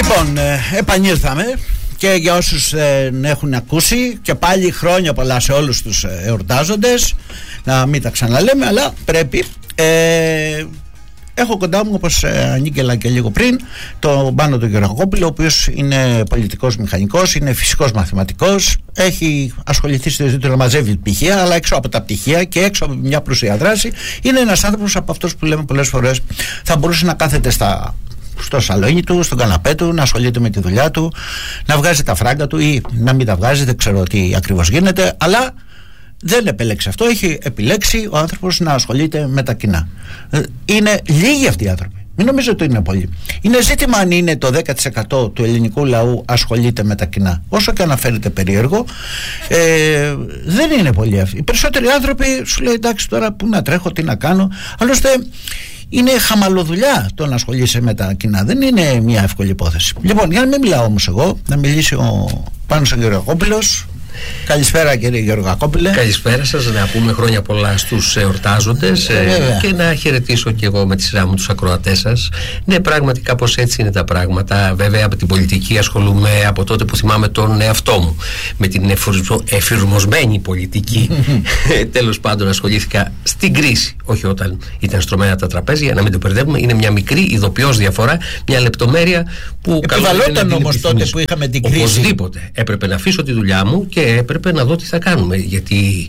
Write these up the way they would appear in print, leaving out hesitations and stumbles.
Λοιπόν, επανήλθαμε και για όσους δεν έχουν ακούσει, και πάλι χρόνια πολλά σε όλους τους εορτάζοντες, να μην τα ξαναλέμε, αλλά πρέπει. Έχω κοντά μου, όπως ανήγγελα και λίγο πριν, τον Πάνο τον Γεωργακόπουλο, ο οποίος είναι πολιτικός μηχανικός, είναι φυσικός μαθηματικός, έχει ασχοληθεί στη ζωή του να μαζεύει πτυχία, αλλά έξω από τα πτυχία και έξω από μια πλούσια δράση, είναι ένας άνθρωπος από αυτούς που λέμε πολλές φορές θα μπορούσε να κάθεται στο σαλόνι του, στον καναπέ του, να ασχολείται με τη δουλειά του, να βγάζει τα φράγκα του ή να μην τα βγάζει, δεν ξέρω τι ακριβώς γίνεται, αλλά δεν επέλεξε αυτό. Έχει επιλέξει ο άνθρωπος να ασχολείται με τα κοινά. Είναι λίγοι αυτοί οι άνθρωποι. Μην νομίζω ότι είναι πολλοί. Είναι ζήτημα αν είναι το 10% του ελληνικού λαού ασχολείται με τα κοινά. Όσο και αναφέρεται περίεργο, δεν είναι πολλοί αυτοί. Οι περισσότεροι άνθρωποι σου λέει εντάξει, τώρα πού να τρέχω, τι να κάνω. Άλλωστε είναι χαμαλοδουλειά το να ασχολείσαι με τα κοινά. Δεν είναι μια εύκολη υπόθεση. Λοιπόν, για να μην μιλάω όμως εγώ, να μιλήσει ο Πάνος ο Γεωργακόπουλος. Καλησπέρα κύριε Γεωργακόπουλε. Καλησπέρα σας, να πούμε χρόνια πολλά στους εορτάζοντες και να χαιρετήσω και εγώ με τη σειρά μου τους ακροατές σας. Ναι, πράγματι κάπως έτσι είναι τα πράγματα. Βέβαια από την πολιτική ασχολούμαι από τότε που θυμάμαι τον εαυτό μου. Με την εφηρμοσμένη πολιτική τέλος πάντων ασχολήθηκα στην κρίση. Όχι όταν ήταν στρωμένα τα τραπέζια, να μην το μπερδεύουμε. Είναι μια μικρή ειδοποιώς διαφορά, μια λεπτομέρεια που επιβαλόταν όμως τότε που είχαμε την κρίση. Οπωσδήποτε έπρεπε να αφήσω τη δουλειά μου και έπρεπε να δω τι θα κάνουμε, γιατί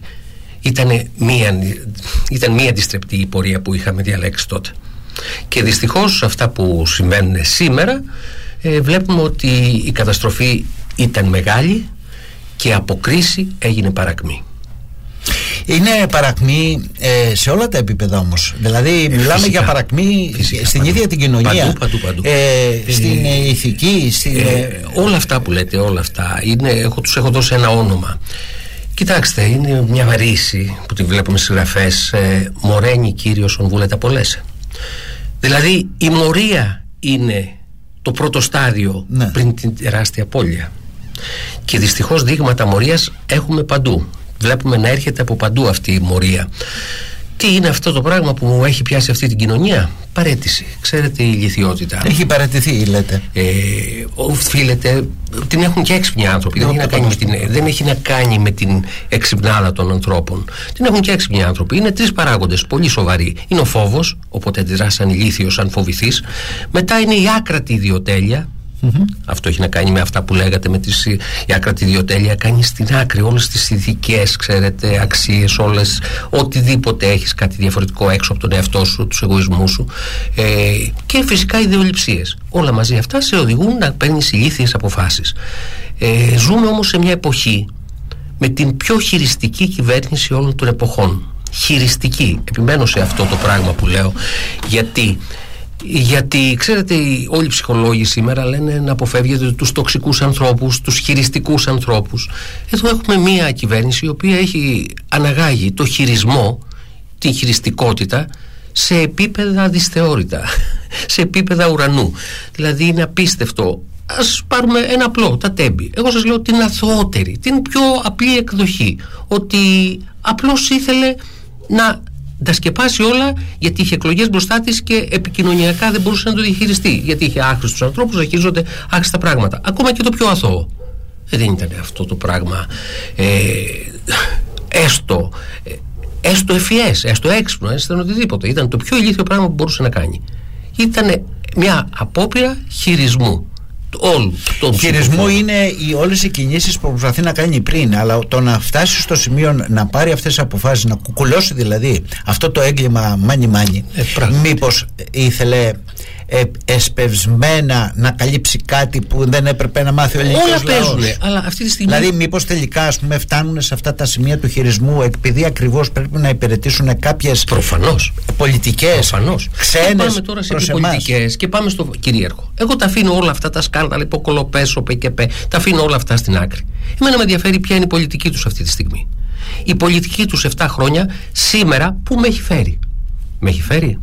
ήταν μία αντιστρεπτή η πορεία που είχαμε διαλέξει τότε. Και δυστυχώς αυτά που συμβαίνουν σήμερα βλέπουμε ότι η καταστροφή ήταν μεγάλη και από κρίση έγινε παρακμή. Είναι παρακμή σε όλα τα επίπεδα όμως. Δηλαδή μιλάμε φυσικά, για παρακμή φυσικά, στην ίδια την κοινωνία, παντού. Στην ηθική, όλα αυτά που λέτε, όλα αυτά τους έχω δώσει ένα όνομα. Κοιτάξτε, είναι μια βαρύση που τη βλέπουμε στις γραφές, μοραίνει Κύριος ον βούλετα πολλές. Δηλαδή η μορία είναι το πρώτο στάδιο, ναι, πριν την τεράστια απώλεια. Και δυστυχώς δείγματα μορίας έχουμε παντού. Βλέπουμε να έρχεται από παντού αυτή η μορία. Τι είναι αυτό το πράγμα που μου έχει πιάσει αυτή την κοινωνία? Παρέτηση. Ξέρετε, η ηλιθιότητα. Έχει παραιτηθεί, λέτε. Οφείλεται. Την έχουν και έξυπνοι άνθρωποι. Δεν έχει να κάνει με την εξυπνάδα των ανθρώπων. Την έχουν και έξυπνοι άνθρωποι. Είναι τρεις παράγοντες πολύ σοβαροί. Είναι ο φόβος, οπότε αντιδράς σαν ηλίθιος, αν φοβηθείς. Μετά είναι η άκρατη ιδιοτέλεια. Αυτό έχει να κάνει με αυτά που λέγατε, με η άκρατη ιδιοτέλεια. Κάνει στην άκρη όλες τις ηθικές, ξέρετε, αξίες, όλες, οτιδήποτε έχεις κάτι διαφορετικό έξω από τον εαυτό σου, τους εγωισμούς σου, και φυσικά ιδεολειψίες. Όλα μαζί αυτά σε οδηγούν να παίρνεις ηλίθιες αποφάσεις. Ζούμε όμως σε μια εποχή με την πιο χειριστική κυβέρνηση όλων των εποχών. Χειριστική, επιμένω σε αυτό το πράγμα που λέω. Γιατί ξέρετε, όλοι οι ψυχολόγοι σήμερα λένε να αποφεύγετε τους τοξικούς ανθρώπους, τους χειριστικούς ανθρώπους. Εδώ έχουμε μία κυβέρνηση η οποία έχει αναγάγει το χειρισμό, την χειριστικότητα σε επίπεδα δυσθεώρητα, σε επίπεδα ουρανού. Δηλαδή είναι απίστευτο. Ας πάρουμε ένα απλό, τα τέμπη. Εγώ σας λέω την αθωότερη, την πιο απλή εκδοχή, ότι απλώς ήθελε να τα σκεπάσει όλα, γιατί είχε εκλογές μπροστά της και επικοινωνιακά δεν μπορούσε να το διαχειριστεί, γιατί είχε άχρηστους ανθρώπους να χειρίζονται άχρηστα πράγματα. Ακόμα και το πιο αθώο. Δεν ήταν αυτό το πράγμα έστω ευφυές, έστω έξυπνο, έστω οτιδήποτε. Ήταν το πιο ηλίθιο πράγμα που μπορούσε να κάνει. Ήταν μια απόπειρα χειρισμού. Χειρισμού είναι όλες οι κινήσεις που προσπαθεί να κάνει πριν, αλλά το να φτάσει στο σημείο να πάρει αυτές τις αποφάσεις, να κουκουλώσει δηλαδή αυτό το έγκλημα μάνι-μάνι, μήπως ήθελε εσπευσμένα να καλύψει κάτι που δεν έπρεπε να μάθει ο ελληνικός λαός? Όλα παίζουν, αλλά αυτή τη στιγμή... Δηλαδή μήπως τελικά, ας πούμε, φτάνουν σε αυτά τα σημεία του χειρισμού επειδή ακριβώς πρέπει να υπηρετήσουν κάποιες πολιτικές, ξένες. Πάμε τώρα σε πολιτικές και πάμε στο κυρίαρχο. Εγώ τα αφήνω όλα αυτά τα σκάνδαλα, υποκολοπές, ΟΠΕΚΕΠΕ, τα αφήνω όλα αυτά στην άκρη. Εμένα με ενδιαφέρει ποια είναι η πολιτική τους αυτή τη στιγμή. Η πολιτική τους 7 χρόνια σήμερα που με έχει φέρει? Με έχει φέρει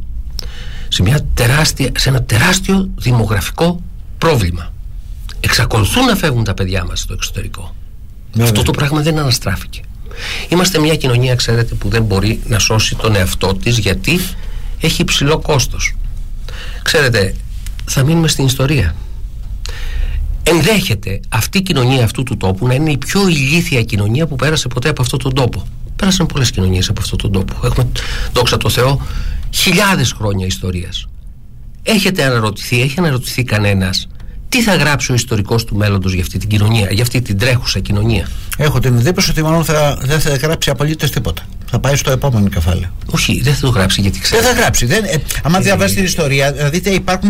σε ένα τεράστιο δημογραφικό πρόβλημα. Εξακολουθούν να φεύγουν τα παιδιά μας στο εξωτερικό. Αυτό το πράγμα δεν αναστράφηκε. Είμαστε μια κοινωνία, ξέρετε, που δεν μπορεί να σώσει τον εαυτό της, γιατί έχει υψηλό κόστος. Ξέρετε, θα μείνουμε στην ιστορία. ενδέχεται αυτή η κοινωνία αυτού του τόπου να είναι η πιο ηλίθια κοινωνία που πέρασε ποτέ από αυτόν τον τόπο. Πέρασαν πολλές κοινωνίες από αυτόν τον τόπο. Έχουμε, δόξα τω Θεώ, χιλιάδες χρόνια ιστορίας. Έχει αναρωτηθεί κανένας τι θα γράψει ο ιστορικός του μέλλοντος για αυτή την κοινωνία, για αυτή την τρέχουσα κοινωνία? Έχω την εντύπωση ότι μάλλον δεν θα γράψει απολύτως τίποτα. Θα πάει στο επόμενο κεφάλαιο. Όχι, δεν θα το γράψει, γιατί ξέρει. Δεν θα γράψει. Άμα διαβάσει την ιστορία, δείτε, υπάρχουν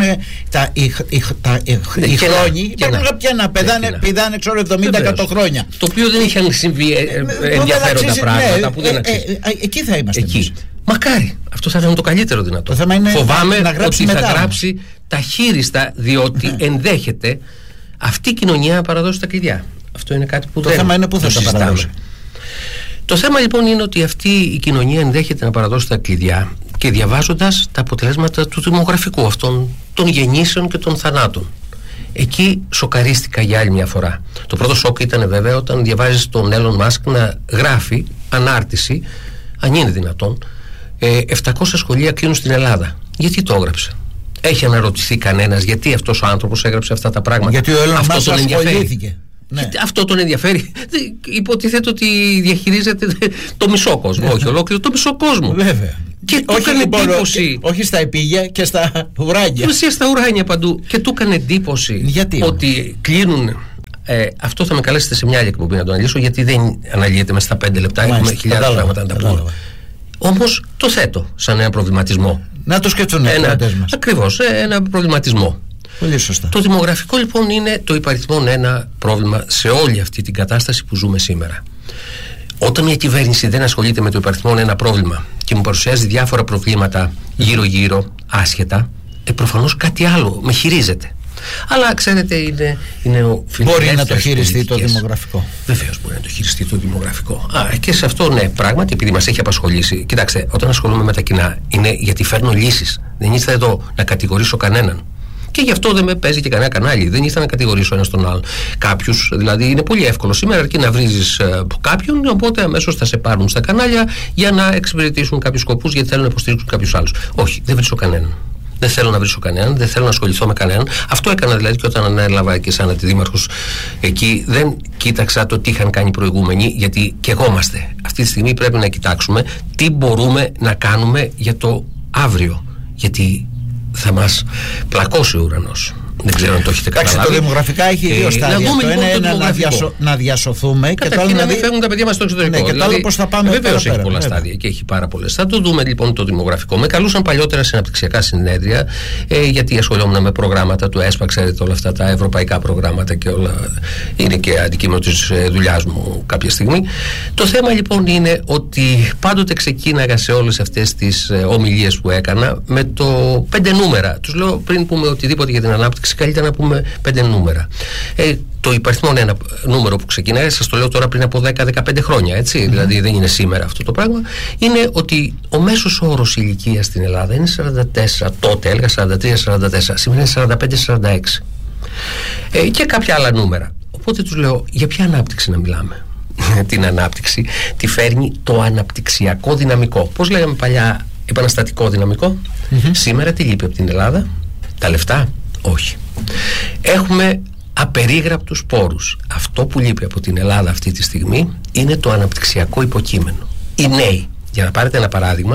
οι χρόνοι. Υπάρχουν πια πηδάνε 70-100 χρόνια. Το οποίο δεν είχαν συμβεί ενδιαφέροντα πράγματα που δεν αξίζει. Εκεί θα είμαστε. Μακάρι. Αυτό θα ήταν το καλύτερο δυνατό. Φοβάμαι ότι θα γράψει ταχύριστα, διότι ενδέχεται αυτή η κοινωνία να παραδώσει τα κλειδιά. Αυτό είναι κάτι που το θέμα είναι πού θα τα παραδώσει. Το θέμα λοιπόν είναι ότι αυτή η κοινωνία ενδέχεται να παραδώσει τα κλειδιά, και διαβάζοντας τα αποτελέσματα του δημογραφικού αυτών των γεννήσεων και των θανάτων, εκεί σοκαρίστηκα για άλλη μια φορά. Το πρώτο σοκ ήταν βέβαια όταν διαβάζεις τον Elon Musk να γράφει ανάρτηση, αν είναι δυνατόν, 700 σχολεία κλείνουν στην Ελλάδα. Γιατί το έγραψε? Έχει αναρωτηθεί κανένας γιατί αυτός ο άνθρωπος έγραψε αυτά τα πράγματα? Γιατί ο Elon Musk ασχολήθηκε. Ναι. Αυτό τον ενδιαφέρει. Υποτίθεται ότι διαχειρίζεται το μισό κόσμο. Όχι ολόκληρο, το μισό κόσμο. Βέβαια. Και του έκανε εντύπωση. Όχι στα επίγεια και στα ουράνια. Ουσία στα ουράνια παντού. Και του έκανε εντύπωση ότι κλείνουν. Αυτό θα με καλέσετε σε μια άλλη εκπομπή να το αναλύσω, γιατί δεν αναλύεται μέσα στα 5 λεπτά. Έχουμε χιλιάδες πράγματα να τα πούμε. Όμως το θέτω σαν ένα προβληματισμό. Να το σκεφτούν οι ακροατές μας. Ακριβώς, ένα προβληματισμό. Πολύ σωστά. Το δημογραφικό λοιπόν είναι το υπαριθμόν ένα πρόβλημα σε όλη αυτή την κατάσταση που ζούμε σήμερα. Όταν μια κυβέρνηση δεν ασχολείται με το υπαριθμόν ένα πρόβλημα και μου παρουσιάζει διάφορα προβλήματα γύρω-γύρω άσχετα, προφανώς κάτι άλλο με χειρίζεται. Αλλά ξέρετε, είναι ο φιλελεύθερος. Μπορεί να το χειριστεί το δημογραφικό. Βεβαίως μπορεί να το χειριστεί το δημογραφικό. Και σε αυτό, ναι, πράγματι, επειδή μας έχει απασχολήσει. Κοιτάξτε, όταν ασχολούμαι με τα κοινά, είναι γιατί φέρνω λύσεις. Δεν ήρθα εδώ να κατηγορήσω κανέναν. Και γι' αυτό δεν με παίζει και κανένα κανάλι. Δεν ήθελα να κατηγορήσω ένα τον άλλον. Κάποιους, δηλαδή, είναι πολύ εύκολο σήμερα αρκεί να βρίζεις κάποιον, οπότε αμέσως θα σε πάρουν στα κανάλια για να εξυπηρετήσουν κάποιους σκοπούς, γιατί θέλουν να υποστηρίξουν κάποιους άλλους. Όχι, δεν βρίσκω κανέναν. Δεν θέλω να βρίσκω κανέναν, δεν θέλω να ασχοληθώ με κανέναν. Αυτό έκανα δηλαδή και όταν ανέλαβα και σαν αντιδήμαρχος εκεί. Δεν κοίταξα το τι είχαν κάνει οι προηγούμενοι, γιατί και εγώ είμαστε. Αυτή τη στιγμή πρέπει να κοιτάξουμε τι μπορούμε να κάνουμε για το αύριο. Γιατί θα μας πλακώσει ο ουρανός. Δεν ξέρω αν το έχετε καταλάβει. Το δημογραφικά έχει δύο στάδια. Να δούμε λοιπόν να διασωθούμε και το άλλο να μην φεύγουν τα παιδιά μας στο εξωτερικό. Ναι, και το άλλο πώς θα πάμε. Βεβαίως έχει πολλά στάδια και έχει πάρα πολλές. Θα το δούμε λοιπόν το δημογραφικό. Με καλούσαν παλιότερα σε αναπτυξιακά συνέδρια, γιατί ασχολιόμουν με προγράμματα του ΕΣΠΑ, ξέρετε, όλα αυτά τα ευρωπαϊκά προγράμματα και όλα είναι και αντικείμενο της δουλειάς μου κάποια στιγμή. Το θέμα λοιπόν είναι ότι πάντοτε ξεκίναγα σε όλες αυτές τις ομιλίες που έκανα με το 5 νούμερα. Τους λέω πριν πούμε οτιδήποτε για την ανάπτυξη, καλύτερα να πούμε 5 νούμερα. Το υπαριθμόν ένα νούμερο που ξεκινάει, σας το λέω τώρα πριν από 10-15 χρόνια, έτσι, δηλαδή δεν είναι σήμερα αυτό το πράγμα, είναι ότι ο μέσος όρος ηλικίας στην Ελλάδα είναι 44, τότε έλεγα 43-44, σήμερα είναι 45-46. Και κάποια άλλα νούμερα. Οπότε τους λέω, για ποια ανάπτυξη να μιλάμε? Την ανάπτυξη τη φέρνει το αναπτυξιακό δυναμικό. Πώς λέγαμε παλιά, επαναστατικό δυναμικό? Σήμερα τι λείπει από την Ελλάδα? Τα λεφτά? Όχι. Έχουμε απερίγραπτους πόρους. Αυτό που λείπει από την Ελλάδα αυτή τη στιγμή είναι το αναπτυξιακό υποκείμενο. Οι νέοι, για να πάρετε ένα παράδειγμα,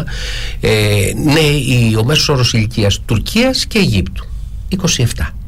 ο μέσος όρος ηλικίας Τουρκίας και Αιγύπτου 27.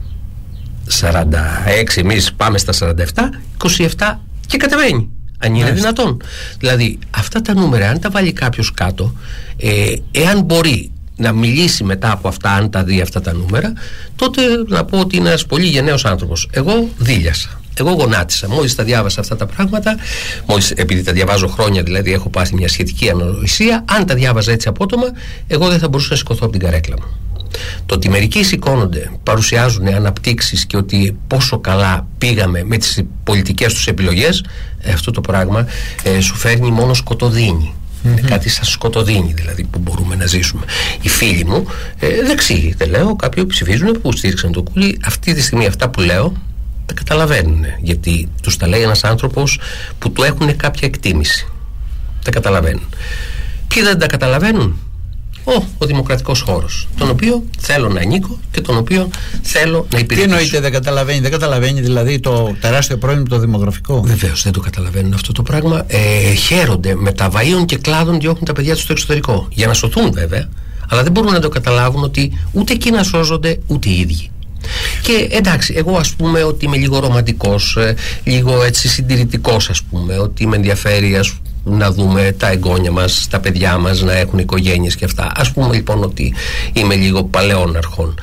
46, εμείς πάμε στα 47, 27 και κατεβαίνει. Αν είναι δυνατόν. Δηλαδή αυτά τα νούμερα, αν τα βάλει κάποιος κάτω, εάν μπορεί να μιλήσει μετά από αυτά, αν τα δει αυτά τα νούμερα, τότε να πω ότι είναι ένας πολύ γενναίος άνθρωπος. Εγώ δίλιασα. Εγώ γονάτισα. Μόλις τα διάβασα αυτά τα πράγματα, επειδή τα διαβάζω χρόνια, δηλαδή έχω πάθει μια σχετική ανοησία, αν τα διάβαζα έτσι απότομα, εγώ δεν θα μπορούσα να σηκωθώ από την καρέκλα μου. Το ότι μερικοί σηκώνονται, παρουσιάζουν αναπτύξεις και ότι πόσο καλά πήγαμε με τις πολιτικές τους επιλογές, αυτό το πράγμα σου φέρνει μόνο σκοτωδίνη. Είναι κάτι σαν σκοτωδίνη δηλαδή που μπορούμε να ζήσουμε. Οι φίλοι μου, δεξιοί δεν λέω, κάποιοι ψηφίζουν που στήριξαν το Κούλι, αυτή τη στιγμή αυτά που λέω τα καταλαβαίνουν, γιατί τους τα λέει ένας άνθρωπος που του έχουν κάποια εκτίμηση. Τα καταλαβαίνουν. Ποιοι δεν τα καταλαβαίνουν? ο δημοκρατικός χώρος, τον οποίο θέλω να ανήκω και τον οποίο θέλω να υπηρετήσω. Τι εννοείται δεν καταλαβαίνει δηλαδή το τεράστιο πρόβλημα το δημογραφικό? Βεβαίως δεν το καταλαβαίνουν αυτό το πράγμα. Χαίρονται με τα βαΐων και κλάδων διώχνουν τα παιδιά τους στο εξωτερικό. Για να σωθούν βέβαια, αλλά δεν μπορούν να το καταλάβουν ότι ούτε εκεί να σώζονται ούτε οι ίδιοι. Και εντάξει, εγώ ας πούμε ότι είμαι λίγο ρομαντικός, λίγο έτσι συντηρητικός, ας πούμε, ότι με ενδιαφέρει να δούμε τα εγγόνια μας, τα παιδιά μας να έχουν οικογένειες και αυτά. Ας πούμε λοιπόν ότι είμαι λίγο παλαιών αρχών.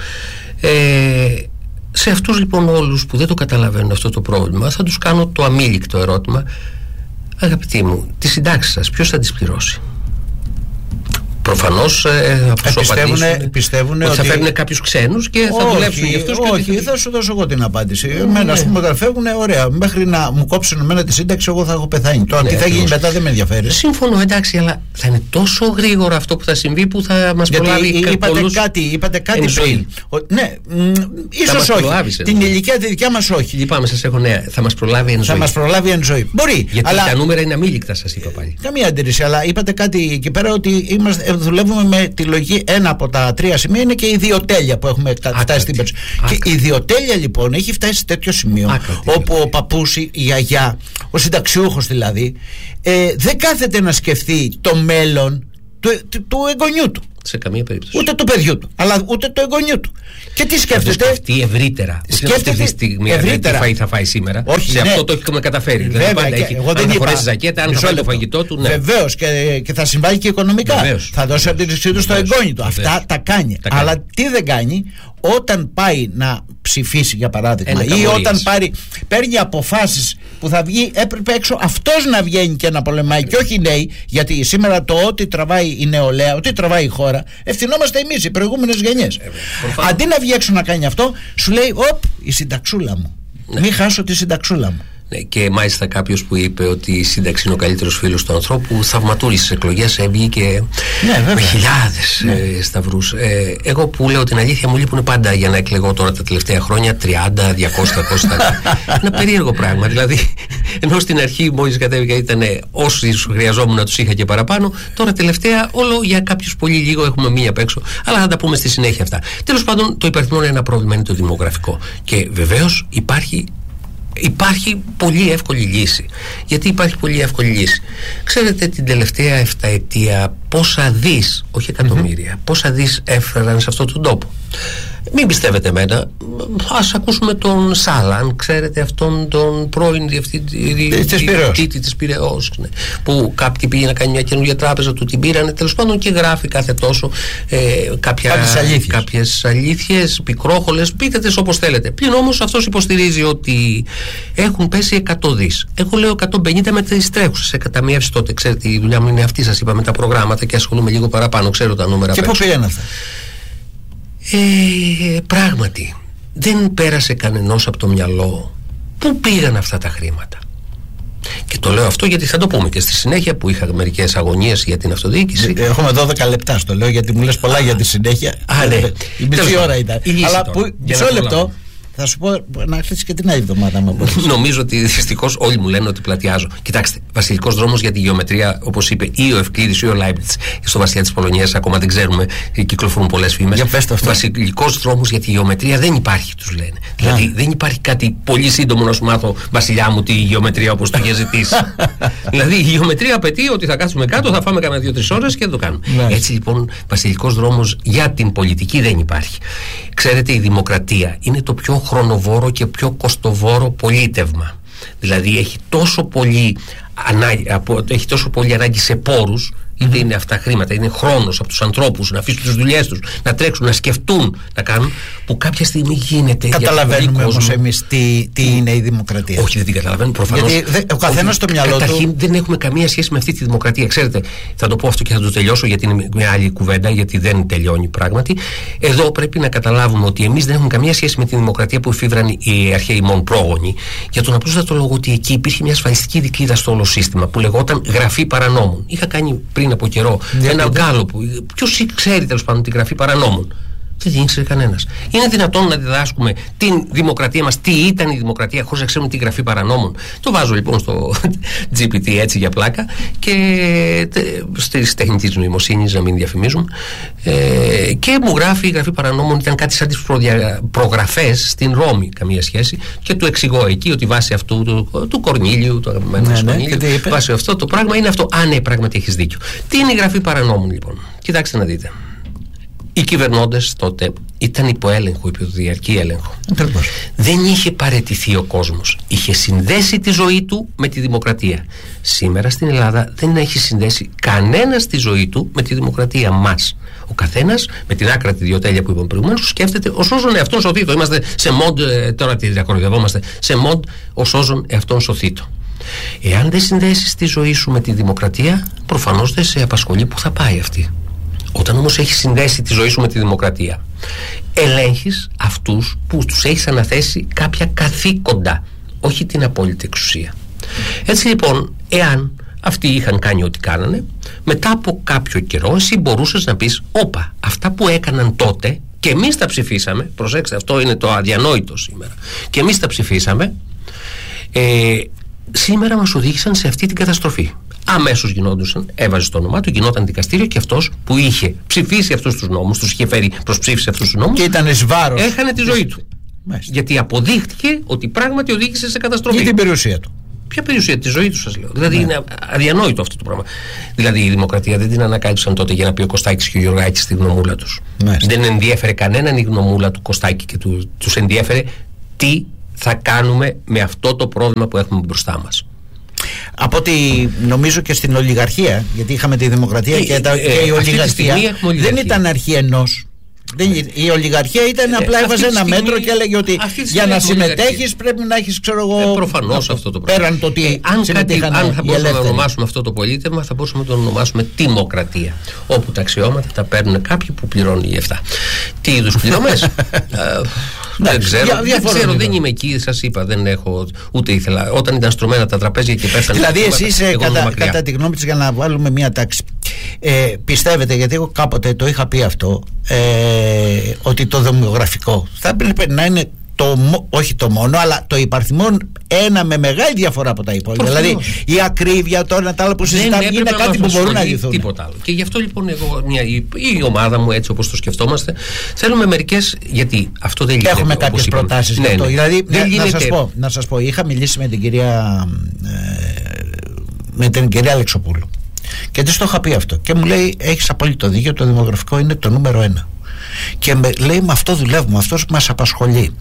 Σε αυτούς λοιπόν όλους που δεν το καταλαβαίνουν αυτό το πρόβλημα, θα τους κάνω το αμήλικτο ερώτημα: αγαπητοί μου, τις συντάξεις σας ποιος θα τις πληρώσει? Προφανώς πιστεύουν ότι θα φέρουν κάποιους ξένους και θα δουλέψουν για αυτούς. Όχι, θα σου δώσω εγώ την απάντηση. Εμένα, ας πούμε, όταν φεύγουν, ωραία, μέχρι να μου κόψουν εμένα τη σύνταξη, εγώ θα έχω πεθάνει. Τώρα τι θα γίνει μετά δεν με ενδιαφέρει. Σύμφωνο, εντάξει, αλλά θα είναι τόσο γρήγορα αυτό που θα συμβεί που θα μας προλάβει. Είπατε κάτι πριν. Ναι, ίσως όχι. Την ηλικία τη δικιά μας όχι. Λυπάμαι, σας έχω νέα. Θα μας προλάβει εν ζωή. Θα μας προλάβει εν ζωή. Μπορεί. Γιατί τα νούμερα είναι αμήλικτα, σας είπα πάλι. Καμία αντίρρηση, αλλά είπατε κάτι εκεί πέρα ότι δουλεύουμε με τη λογική. Ένα από τα 3 σημεία είναι και η ιδιοτέλεια που έχουμε φτάσει στην περίπτωση. Και η ιδιοτέλεια λοιπόν έχει φτάσει σε τέτοιο σημείο όπου ο παππούς, η γιαγιά, ο συνταξιούχος δηλαδή, δεν κάθεται να σκεφτεί το μέλλον του εγγονιού του. Σε καμία περίπτωση. Ούτε του παιδιού του, αλλά ούτε του εγγονιού του. Και τι σκέφτεται? Θα το σκεφτεί ευρύτερα. Σκέφτεται αυτή τη στιγμή τι θα φάει σήμερα. Όχι, σε αυτό το έχουμε καταφέρει. Βέβαια, δηλαδή, εγώ δεν θα φορέσει ζακέτα, αν θα φάει το φαγητό του. Ναι. Βεβαίως, και θα συμβάλλει και οικονομικά. Βεβαίως. Θα δώσει από την εξή του στο εγγόνι του. Αυτά τα κάνει. Αλλά τι δεν κάνει? Όταν πάει να ψηφίσει, για παράδειγμα, ή όταν παίρνει αποφάσεις που θα βγει, έπρεπε έξω αυτός να βγαίνει και να πολεμάει και όχι οι νέοι. Γιατί σήμερα το ότι τραβάει η νεολαία, ότι τραβάει η χώρα, ευθυνόμαστε εμείς, οι προηγούμενες γενιές. Αντί να βγει έξω να κάνει αυτό, σου λέει: οπ, η συνταξούλα μου. Μην χάσω τη συνταξούλα μου. Ναι, και μάλιστα κάποιος που είπε ότι η σύνταξη είναι ο καλύτερος φίλος του ανθρώπου, θαυματούρισε στις εκλογές, έβγηκε με χιλιάδες σταυρούς. Εγώ που λέω την αλήθεια, μου λείπουν πάντα για να εκλεγώ τώρα τα τελευταία χρόνια 30, 200, 200. Ένα περίεργο πράγμα. Δηλαδή, ενώ στην αρχή μόλις κατέβηκα ήταν όσοι χρειαζόμουν να τους είχα και παραπάνω, τώρα τελευταία όλο για κάποιους πολύ λίγο έχουμε μείνει απ' έξω. Αλλά θα τα πούμε στη συνέχεια αυτά. Τέλος πάντων, το υπαριθμόν ένα πρόβλημα είναι το δημογραφικό. Και βεβαίως υπάρχει πολύ εύκολη λύση. Γιατί υπάρχει πολύ εύκολη λύση? Ξέρετε την τελευταία 7 ετία πόσα δις, όχι εκατομμύρια, πόσα δις έφεραν σε αυτόν τον τόπο? Μην πιστεύετε εμένα, ας ακούσουμε τον Σάλα, αν ξέρετε αυτόν τον πρώην διευθυντή της Πειραιώς, που κάποιοι πήγε να κάνει μια καινούργια τράπεζα, του την πήρανε, τέλος πάντων, και γράφει κάθε τόσο κάποιες αλήθειες, πικρόχολες, πείτε τις όπως θέλετε. Πλην όμως αυτός υποστηρίζει ότι έχουν πέσει 100 δις. Εγώ λέω 150 με τις τρέχουσες εκαταμιεύσεις τότε. Ξέρετε, η δουλειά μου είναι αυτή, σας είπα, με τα προγράμματα και ασχολούμαι λίγο παραπάνω, ξέρω τα νούμερα. Και πού πήγαινε αυτά? Πράγματι δεν πέρασε κανενός από το μυαλό πού πήγαν αυτά τα χρήματα. Και το λέω αυτό γιατί θα το πούμε και στη συνέχεια, που είχα μερικές αγωνίες για την αυτοδιοίκηση. Έχουμε 12 λεπτά, στο λέω γιατί μου λες πολλά για τη συνέχεια. Ναι. Η μισή ώρα ήταν. Αλλά μισό λεπτό. Θα σου πω να έρθεις και την άλλη εβδομάδα. Νομίζω ότι δυστυχώς όλοι μου λένε ότι πλατιάζω. Κοιτάξτε, βασιλικός δρόμος για τη γεωμετρία, όπως είπε ή ο Ευκλήδης ή ο Λάιμπνιτς στο Βασιλιά της Πολωνίας, ακόμα δεν ξέρουμε, κυκλοφορούν πολλές φήμες. Βασιλικός δρόμος για τη γεωμετρία δεν υπάρχει, τους λένε. Δηλαδή δεν υπάρχει κάτι πολύ σύντομο να σου μάθω, βασιλιά μου, τη γεωμετρία όπως το είχε ζητήσει. Δηλαδή η γεωμετρία απαιτεί ότι θα κάτσουμε κάτω, θα φάμε κανένα 2-3 ώρες και δεν το κάνουμε. Έτσι λοιπόν, βασιλικός δρόμος για την πολιτική δεν υπάρχει. Ξέρετε, η δημοκρατία είναι το πιο χρονοβόρο και πιο κοστοβόρο πολίτευμα. Δηλαδή έχει τόσο πολύ ανάγκη σε πόρους, είτε είναι αυτά χρήματα, είναι χρόνος από τους ανθρώπους να αφήσουν τις δουλειές τους, να τρέξουν, να σκεφτούν, να κάνουν, που κάποια στιγμή γίνεται. Καταλαβαίνουμε όμως εμείς τι είναι η δημοκρατία? Όχι, δεν την καταλαβαίνουμε προφανώς. Γιατί ο καθένας στο μυαλό του. Καταρχήν δεν έχουμε καμία σχέση με αυτή τη δημοκρατία. Ξέρετε, θα το πω αυτό και θα το τελειώσω, γιατί είναι μια άλλη κουβέντα, γιατί δεν τελειώνει πράγματι. Εδώ πρέπει να καταλάβουμε ότι εμείς δεν έχουμε καμία σχέση με τη δημοκρατία που εφήβραν οι αρχαίοι μόν πρόγονοι, για τον απλούστατο λόγο ότι εκεί υπήρχε μια ασφαλιστική δικλίδα στο όλο σύστημα που λεγόταν γραφή παρανόμων. Είχα κάνει πριν από καιρό ένα γκάλο που. Ποιος ξέρει τέλος πάντων τη γραφή παρανόμων? Δεν την ήξερε κανένας. Είναι δυνατόν να διδάσκουμε την δημοκρατία μας, τι ήταν η δημοκρατία, χωρίς να ξέρουμε τη γραφή παρανόμων? Το βάζω λοιπόν στο GPT έτσι για πλάκα και στις τεχνητής νοημοσύνης, να μην διαφημίζουμε, και μου γράφει η γραφή παρανόμων ήταν κάτι σαν τις προγραφές στην Ρώμη, καμία σχέση, και του εξηγώ εκεί ότι βάσει αυτού του Κορνήλιου, του αγαπημένου Κορνήλιου, βάσει αυτό το πράγμα είναι αυτό. Ναι, πράγματι έχεις δίκιο. Τι είναι η γραφή παρανόμων λοιπόν? Κοιτάξτε να δείτε. Οι κυβερνώντες τότε ήταν υπό έλεγχο, υπό διαρκή έλεγχο. Δεν είχε παραιτηθεί ο κόσμος. Είχε συνδέσει τη ζωή του με τη δημοκρατία. Σήμερα στην Ελλάδα δεν έχει συνδέσει κανένας τη ζωή του με τη δημοκρατία μας. Ο καθένας με την άκρατη ιδιοτέλεια που είπαμε προηγουμένως σκέφτεται ως όσον εαυτόν σωθήτο. Είμαστε σε μοντ, τώρα τη διακορυδευόμαστε, σε μοντ ως όσον εαυτόν σωθήτο. Εάν δεν συνδέσεις τη ζωή σου με τη δημοκρατία, προφανώς δεν σε απασχολεί που θα πάει αυτή. Όταν όμως έχεις συνδέσει τη ζωή σου με τη δημοκρατία, ελέγχεις αυτούς που τους έχεις αναθέσει κάποια καθήκοντα, όχι την απόλυτη εξουσία. Έτσι λοιπόν, εάν αυτοί είχαν κάνει ό,τι κάνανε, μετά από κάποιο καιρό εσύ μπορούσες να πεις όπα, αυτά που έκαναν τότε και εμείς τα ψηφίσαμε, προσέξτε, αυτό είναι το αδιανόητο σήμερα, και εμείς τα ψηφίσαμε, σήμερα μας οδήγησαν σε αυτή την καταστροφή. Αμέσως γινόντουσαν, έβαζε το όνομά του, γινόταν δικαστήριο και αυτός που είχε ψηφίσει αυτούς τους νόμους, τους είχε φέρει προς ψήφιση αυτούς τους νόμους, και ήταν εις βάρος, έχανε τη ζωή του. Μάλιστα. Γιατί αποδείχτηκε ότι πράγματι οδήγησε σε καταστροφή. Και την περιουσία του. Ποια περιουσία? Τη ζωή του, σας λέω. Δηλαδή είναι αδιανόητο αυτό το πράγμα. Δηλαδή η δημοκρατία δεν την ανακάλυψαν τότε για να πει ο Κωστάκης και ο Γιωργάκης στη γνωμούλα τους. Δεν ενδιέφερε κανέναν η γνωμούλα του Κωστάκη και τους ενδιέφερε τι θα κάνουμε με αυτό το πρόβλημα που έχουμε μπροστά μας. Από ό,τι νομίζω και στην ολιγαρχία, γιατί είχαμε τη δημοκρατία και η ολιγαρχία δεν ήταν αρχή ενός. Η ολιγαρχία ήταν απλά έβαζε ένα μέτρο και έλεγε ότι για να συμμετέχεις πρέπει να έχεις, ξέρω εγώ. Προφανώς αυτό το πράγμα. Πέραν το ότι αν θα μπορούσαμε να ονομάσουμε αυτό το πολίτευμα, θα μπορούσαμε να το ονομάσουμε δημοκρατία. Όπου τα αξιώματα τα παίρνουν κάποιοι που πληρώνουν οι λεφτά. Τι είδους πληρωμές? Δεν ξέρω, δεν είμαι εκεί, σας είπα, δεν έχω, ούτε ήθελα. Όταν ήταν στρωμένα τα τραπέζια και πέφτανε. Δηλαδή, εσείς κατά τη γνώμη της, για να βάλουμε μια τάξη, πιστεύετε, γιατί εγώ κάποτε το είχα πει αυτό, ότι το δημογραφικό θα πρέπει να είναι όχι το μόνο, αλλά το υπαριθμόν ένα με μεγάλη διαφορά από τα υπόλοιπα. Δηλαδή η ακρίβεια, τώρα τα άλλα που συζητάμε είναι κάτι που μπορούν να λυθούν. Τίποτα άλλο. Και γι' αυτό λοιπόν εγώ, η ομάδα μου, έτσι όπως το σκεφτόμαστε, θέλουμε μερικές. Γιατί αυτό δεν γίνεται. Έχουμε κάποιες προτάσεις γι' αυτό. Δηλαδή, να σας πω, είχα μιλήσει με την κυρία Αλεξοπούλου. Και της το είχα πει αυτό. Και μου λέει: έχεις απόλυτο δίκιο, το δημογραφικό είναι το νούμερο 1. Και λέει: με αυτό δουλεύουμε, αυτός που μας απασχολεί.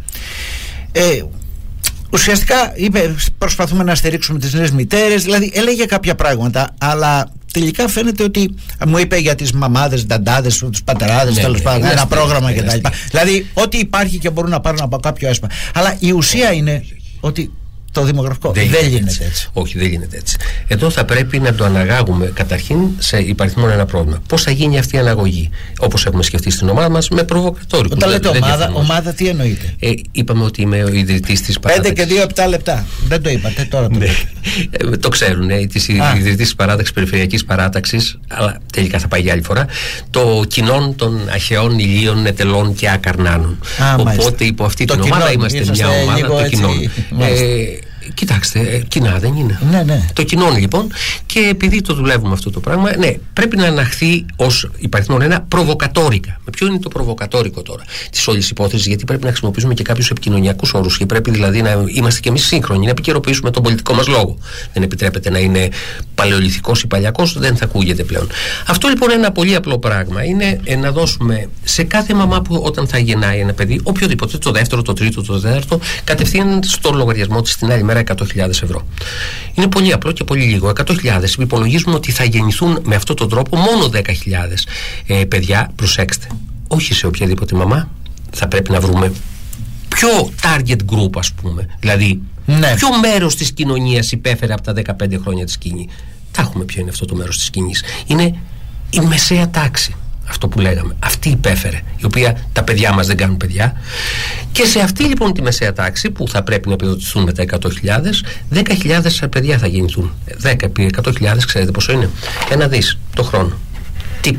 Ουσιαστικά είπε: προσπαθούμε να στηρίξουμε τις νέες μητέρες. Δηλαδή έλεγε κάποια πράγματα, αλλά τελικά φαίνεται ότι μου είπε για τις μαμάδες, νταντάδες, τους πατεράδες, τέλος πάντων, ένα πρόγραμμα κτλ. Δηλαδή ό,τι υπάρχει και μπορούν να πάρουν από κάποιο έσπα. Αλλά η ουσία είναι ότι το δημογραφικό δεν γίνεται έτσι. Όχι, δεν γίνεται έτσι. Εδώ θα πρέπει να το αναγάγουμε καταρχήν σε υπαριθμόν ένα πρόβλημα. Πώς θα γίνει αυτή η αναγωγή, όπως έχουμε σκεφτεί στην ομάδα μας, με προβοκατόρικους. Όταν λέτε ομάδα, τι εννοείτε? Είπαμε ότι είμαι ο ιδρυτής της παράταξης. 5 και 2 7 λεπτά. Δεν το είπατε τώρα. Το ξέρουν, της ιδρυτής της παράταξης, περιφερειακής παράταξης, αλλά τελικά θα πάει για άλλη φορά. Το κοινών των αχαιών ηλίων, ετελών και ακαρνάνων. Οπότε υπό αυτή την ομάδα είμαστε μια ομάδα των κοινών. Κοιτάξτε, κοινά δεν είναι. Ναι. Το κοινό λοιπόν, και επειδή το δουλεύουμε αυτό το πράγμα, πρέπει να αναχθεί ως υπαριθμόν ένα προβοκατόρικα. Με ποιο είναι το προβοκατόρικο τώρα της όλης υπόθεσης? Γιατί πρέπει να χρησιμοποιήσουμε και κάποιους επικοινωνιακούς όρους και πρέπει δηλαδή να είμαστε και εμείς σύγχρονοι, να επικαιροποιήσουμε τον πολιτικό μας λόγο. Δεν επιτρέπεται να είναι παλαιολιθικός ή παλιακός, δεν θα ακούγεται πλέον. Αυτό λοιπόν είναι ένα πολύ απλό πράγμα. Είναι να δώσουμε σε κάθε μαμά που όταν θα γεννάει ένα παιδί, οποιοδήποτε, το δεύτερο, το τρίτο, το τέταρτο, κατευθείαν στο λογαριασμό της την άλλη μέρα 100.000 ευρώ. Είναι πολύ απλό και πολύ λίγο. 100.000. Υπολογίζουμε ότι θα γεννηθούν με αυτόν τον τρόπο μόνο 10.000 παιδιά. Προσέξτε, όχι σε οποιαδήποτε μαμά. Θα πρέπει να βρούμε ποιο target group, ας πούμε. Δηλαδή, ποιο μέρος της κοινωνίας υπέφερε από τα 15 χρόνια της σκηνή. Θα έχουμε ποιο είναι αυτό το μέρος της σκηνής. Είναι η μεσαία τάξη. Αυτό που λέγαμε, αυτή υπέφερε, η οποία τα παιδιά μας δεν κάνουν παιδιά. Και σε αυτή λοιπόν τη μεσαία τάξη που θα πρέπει να επιδοτηθούν με τα 100.000, 10.000 παιδιά θα γεννηθούν. 10 επί 100.000, ξέρετε πόσο είναι? 1 δις το χρόνο. Τίποτα.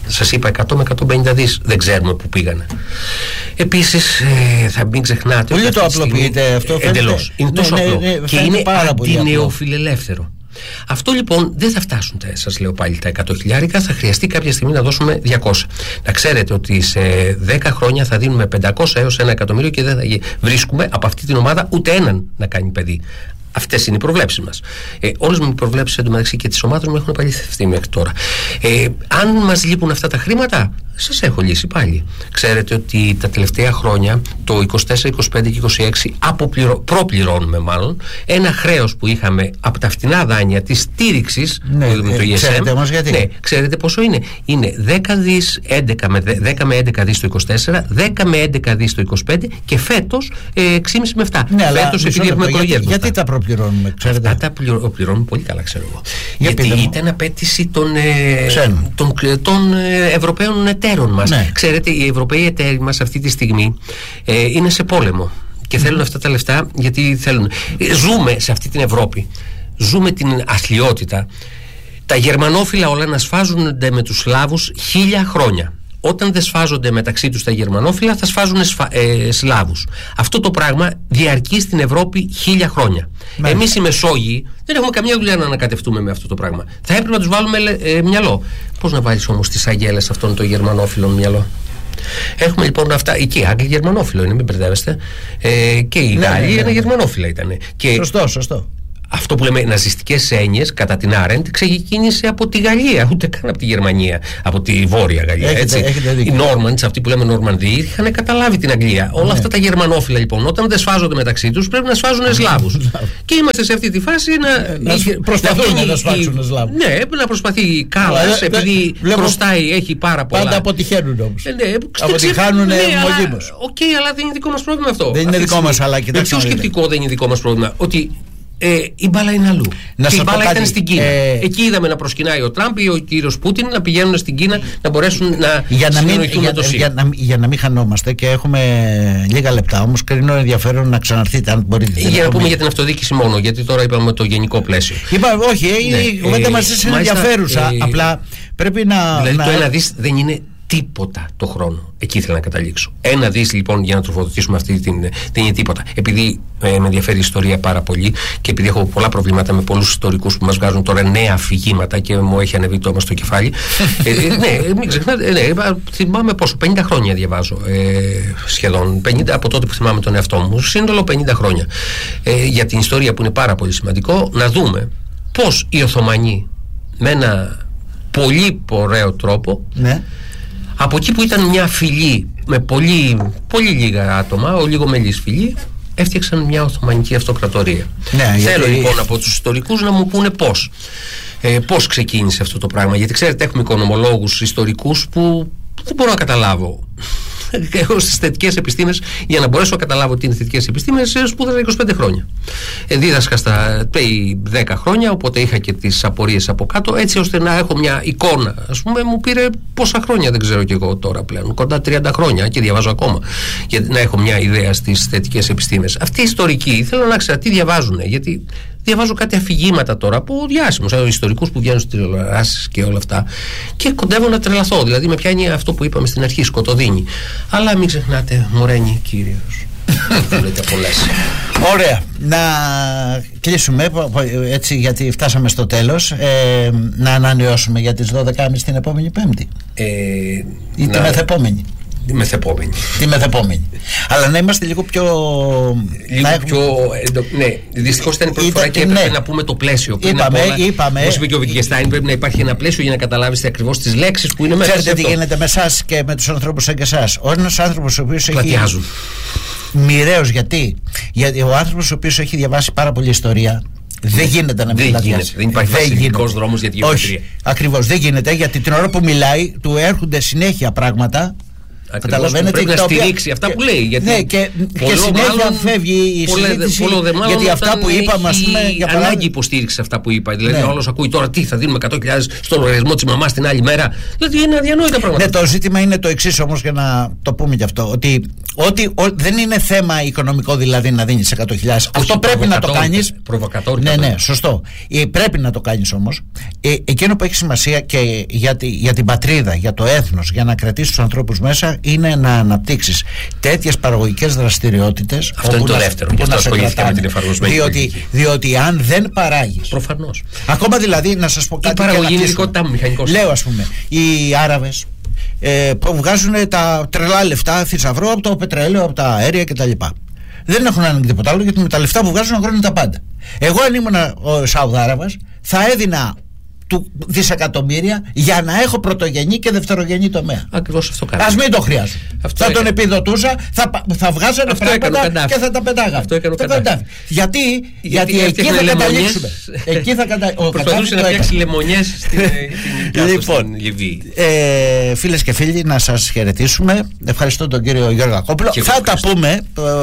Σας είπα 100 με 150 δις, δεν ξέρουμε πού πήγανε. Επίσης θα μην ξεχνάτε. Πολύ το απλοποιείτε αυτό. Εντελώς. Είναι τόσο απλό. Και είναι πολύ αντινεοφιλελεύθερο. Αυτό λοιπόν δεν θα φτάσουν, σας λέω πάλι, τα 100.000. Θα χρειαστεί κάποια στιγμή να δώσουμε 200. Να ξέρετε ότι σε 10 χρόνια θα δίνουμε 500 έως 1 εκατομμύριο και δεν θα βρίσκουμε από αυτή την ομάδα ούτε έναν να κάνει παιδί. Αυτές είναι οι προβλέψεις μας. Όλες μου οι προβλέψεις εντωμεταξύ και τις ομάδες μου έχουν επαληθευτεί μέχρι τώρα. Αν μας λείπουν αυτά τα χρήματα, σας έχω λύσει πάλι. Ξέρετε ότι τα τελευταία χρόνια, το 24, 25 και 26, προπληρώνουμε μάλλον ένα χρέος που είχαμε από τα φτηνά δάνεια της στήριξης με το ESM. Ξέρετε όμως γιατί. Ναι, ξέρετε πόσο είναι. Είναι 10 με 11 δις το 24, 10 με 11 δις το 25 και φέτος 6,5 με 7. Ναι, φέτος επειδή έχουμε εκλογές. Γιατί τα προπληρώνουμε, ξέρετε. Αυτά τα πληρώνουμε πολύ καλά, ξέρω εγώ. Γιατί ήταν απέτηση των Ευρωπαίων εταίρων μας. Ναι. Ξέρετε, οι Ευρωπαίοι εταίροι μας αυτή τη στιγμή είναι σε πόλεμο και θέλουν αυτά τα λεφτά γιατί θέλουν. Ζούμε σε αυτή την Ευρώπη. Ζούμε την αθλιότητα. Τα γερμανόφιλα όλα να σφάζονται με τους Σλάβους 1000 χρόνια. Όταν δεν σφάζονται μεταξύ τους τα γερμανόφιλα, θα σφάζουν Σλάβους. Αυτό το πράγμα διαρκεί στην Ευρώπη 1000 χρόνια. Εμείς οι Μεσόγειοι δεν έχουμε καμία δουλειά να ανακατευτούμε με αυτό το πράγμα. Θα έπρεπε να τους βάλουμε μυαλό. Πώς να βάλεις όμως τις αγέλες αυτών των γερμανόφιλων μυαλό? Έχουμε λοιπόν αυτά. Εκεί οι Άγγλοι γερμανόφιλο είναι, μην μπερδεύεστε. Και οι Γάλλοι ένα γερμανόφιλα ήταν. Σωστό. Αυτό που λέμε ναζιστικές έννοιες κατά την Άρεντ ξεκίνησε από τη Γαλλία, ούτε καν από τη Γερμανία, από τη Βόρεια Γαλλία. Οι Νόρμαντς, αυτοί που λέμε Νορμανδοί, είχαν καταλάβει την Αγγλία. Όλα αυτά τα γερμανόφιλα λοιπόν, όταν δεν σφάζονται μεταξύ τους, πρέπει να σφάζουν Σλάβους. Και είμαστε σε αυτή τη φάση να προσπαθούν να σφάξουν Σλάβους. Ναι, να προσπαθεί Κάλλας, επειδή χρωστάει, έχει πάρα πολλά. Πάντα αποτυχαίνουν όμως. Αποτυχάνουν μονίμως. Οκ, αλλά δεν είναι δικό μας πρόβλημα αυτό. Δεν είναι δικό μας, αλλά κοιτάξτε. Ποιο σκεπτικό δεν είναι δικό μας πρόβλημα? Ότι η μπάλα είναι αλλού. Και η μπάλα ήταν στην Κίνα. Εκεί είδαμε να προσκυνάει ο Τραμπ ή ο κύριος Πούτιν να πηγαίνουν στην Κίνα να μπορέσουν να συνεννοηθούν με το ΣΥΡΙΖΑ. Για να μην χανόμαστε και έχουμε λίγα λεπτά, όμως κρίνω ενδιαφέρον να ξαναρθείτε αν μπορείτε. Για να πούμε για την αυτοδιοίκηση μόνο, γιατί τώρα είπαμε το γενικό πλαίσιο. Όχι, η κουβέντα μας είναι ενδιαφέρουσα. Απλά πρέπει να. Δηλαδή το 1 δις δεν είναι τίποτα το χρόνο. Εκεί ήθελα να καταλήξω. 1 δις λοιπόν για να τροφοδοτήσουμε αυτή δεν είναι τίποτα. Επειδή με ενδιαφέρει η ιστορία πάρα πολύ και επειδή έχω πολλά προβλήματα με πολλούς ιστορικούς που μας βγάζουν τώρα νέα αφηγήματα και μου έχει ανεβεί το αίμα στο κεφάλι. Ναι, μην ξεχνάτε, θυμάμαι πόσο, 50 χρόνια διαβάζω σχεδόν. 50 από τότε που θυμάμαι τον εαυτό μου. Σύνολο 50 χρόνια. Για την ιστορία που είναι πάρα πολύ σημαντικό, να δούμε πώς οι Οθωμανοί με ένα πολύ ωραίο τρόπο. Ναι. Από εκεί που ήταν μια φυλή με πολύ λίγα άτομα, ο λιγομελής φυλή, έφτιαξαν μια Οθωμανική αυτοκρατορία. Ναι, θέλω λοιπόν από τους ιστορικούς να μου πούνε πώς ξεκίνησε αυτό το πράγμα. Γιατί ξέρετε, έχουμε οικονομολόγους ιστορικούς που δεν μπορώ να καταλάβω. Εγώ στις θετικές επιστήμες, για να μπορέσω να καταλάβω τι είναι θετικές επιστήμες, σπούδασα 25 χρόνια. Δίδασκα στα 10 χρόνια, οπότε είχα και τις απορίες από κάτω, έτσι ώστε να έχω μια εικόνα. Ας πούμε, μου πήρε πόσα χρόνια, δεν ξέρω κι εγώ τώρα πλέον, κοντά 30 χρόνια και διαβάζω ακόμα, για να έχω μια ιδέα στις θετικές επιστήμες. Αυτοί οι ιστορικοί θέλω να ξέρω τι διαβάζουν, γιατί διαβάζω κάτι αφηγήματα τώρα από διάσημους ιστορικούς που βγαίνουν στις τηλεοράσεις και όλα αυτά και κοντεύω να τρελαθώ. Δηλαδή με πιάνει αυτό που είπαμε στην αρχή, σκοτωδίνη. Αλλά μην ξεχνάτε, μωρένει Κύριος. Λέτε πολλές. Ωραία. Να κλείσουμε έτσι, γιατί φτάσαμε στο τέλος. Να ανανεώσουμε για τις 12.30 την επόμενη Πέμπτη ή τη μεθεπόμενη. Τη μεθεπόμενη. Αλλά να είμαστε λίγο πιο. Ναι, δυστυχώς ήταν η πρώτη φορά και έπρεπε να πούμε το πλαίσιο. Είπαμε. Όπως είπε και ο Βιτγκεστάιν, πρέπει να υπάρχει ένα πλαίσιο για να καταλάβετε ακριβώς τις λέξεις που είναι μέσα. Ξέρετε τι γίνεται με εσάς και με τους ανθρώπους σαν και εσάς. Ένας άνθρωπος ο οποίος έχει. Πλατιάζουν. Μοιραίος γιατί ο άνθρωπος ο οποίος έχει διαβάσει πάρα πολλή ιστορία. Δεν γίνεται να μην πλατιάσει. Δεν υπάρχει βασιλικός δρόμος για τη γεωμετρία. Ακριβώς, δεν γίνεται, γιατί την ώρα που μιλάει του έρχονται συνέχεια πράγματα. Καταλαβαίνετε, πρέπει να στηρίξει αυτά που λέει. Γιατί ναι, και συνέχεια φεύγει η συζήτηση. Γιατί αυτά που είπαμε, ας πούμε. Για ανάγκη υποστήριξη αυτά που είπα. Δηλαδή, ναι. Όλος ακούει τώρα τι θα δίνουμε 100.000 στο λογαριασμό της μαμάς την άλλη μέρα. Δηλαδή, είναι αδιανόητα πράγματα. Ναι, το ζήτημα είναι το εξής όμως, για να το πούμε κι αυτό. Ότι δεν είναι θέμα οικονομικό, δηλαδή να δίνεις 100.000. Αυτό πρέπει να το κάνεις. Προβοκατόρικα. Ναι, σωστό. Πρέπει να το κάνεις όμως. Εκείνο που έχει σημασία και για την πατρίδα, για το έθνος, για να κρατήσεις τους ανθρώπους μέσα, είναι να αναπτύξεις τέτοιες παραγωγικές δραστηριότητες. Αυτό είναι το δεύτερο. Γι' αυτό ασχολήθηκα με την εφαρμοσμένη πολιτική. Διότι αν δεν παράγεις. Προφανώς. Ακόμα δηλαδή, να σας πω κάτι. Η παραγωγή είναι ειδικότητά μου, μηχανικός. Λέω, ας πούμε, οι Άραβες που βγάζουν τα τρελά λεφτά θησαυρό από το πετρέλαιο, από τα αέρια κτλ. Δεν έχουν ανάγκη τίποτα άλλο, γιατί με τα λεφτά που βγάζουν αγοράζουν τα πάντα. Εγώ, αν ήμουν ο Σαουδάραβας, θα έδινα δισεκατομμύρια για να έχω πρωτογενή και δευτερογενή τομέα. Ακριβώς αυτό κάνω. Ας μην το χρειάζομαι. Θα τον επιδοτούσα, θα βγάζανε πράγματα και θα τα πετάγανε. Αυτό έκανε ο Καντάφη. Γιατί εκεί θα καταλήξουμε. Εκεί θα καταλήξουμε. Προσπαθούσε να φτιάξει λεμονιές στην Λιβύη. Φίλες και φίλοι, να σας χαιρετήσουμε. Ευχαριστώ τον κύριο Γιώργο Ακόπουλο. Θα τα πούμε.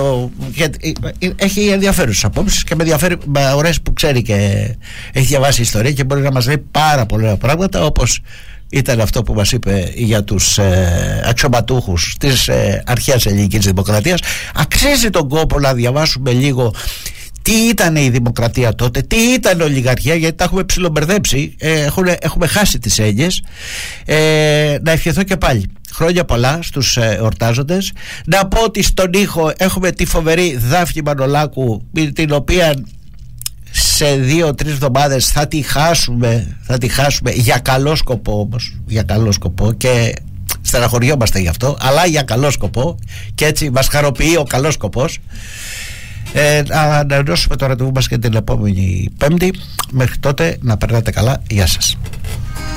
Έχει ενδιαφέρουσες απόψεις και με ενδιαφέρει ωραίες που ξέρει και έχει διαβάσει ιστορία και μπορεί να μας λέει πάρα πολλά πράγματα, όπως ήταν αυτό που μας είπε για τους αξιωματούχους της αρχαίας ελληνικής δημοκρατίας. Αξίζει τον κόπο να διαβάσουμε λίγο τι ήταν η δημοκρατία τότε, τι ήταν η ολιγαρχία, γιατί τα έχουμε ψιλομπερδέψει, έχουμε χάσει τις έννοιες. Να ευχηθώ και πάλι χρόνια πολλά στους εορτάζοντες. Να πω ότι στον ήχο έχουμε τη φοβερή Δάφνη Μανολάκου, την οποία σε 2-3 εβδομάδες θα τη χάσουμε για καλό σκοπό όμως, για καλό σκοπό, και στεναχωριόμαστε γι' αυτό, αλλά για καλό σκοπό, και έτσι μας χαροποιεί ο καλός σκοπός. Να ανανεώσουμε το ραντεβού μας και την επόμενη Πέμπτη. Μέχρι τότε να περνάτε καλά. Γεια σας.